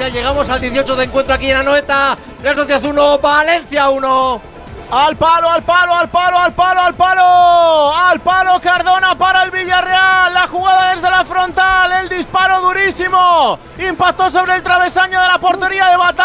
llegamos al 18 de encuentro aquí en Anoeta. Real Sociedad 1, Valencia 1. Al palo, al palo, al palo, al palo, al palo. Al palo Cardona para el Villarreal. La jugada desde la frontal. El disparo durísimo. Impactó sobre el travesaño de la portería de Batalla.